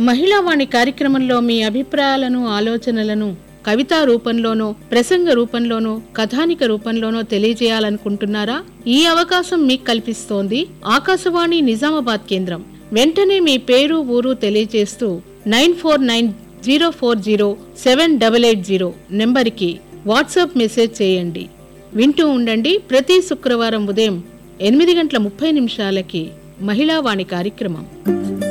మహిళావాణి కార్యక్రమంలో మీ అభిప్రాయాలను, ఆలోచనలను కవితా రూపంలోనో, ప్రసంగ రూపంలోనో, కథానిక రూపంలోనో తెలియజేయాలనుకుంటున్నారా? ఈ అవకాశం మీకు కల్పిస్తోంది ఆకాశవాణి నిజామాబాద్ కేంద్రం. వెంటనే మీ పేరు, ఊరు తెలియజేస్తూ 9490407880 నెంబర్కి వాట్సాప్ మెసేజ్ చేయండి. వింటూ ఉండండి. ప్రతి శుక్రవారం ఉదయం 8:30 మహిళావాణి కార్యక్రమం.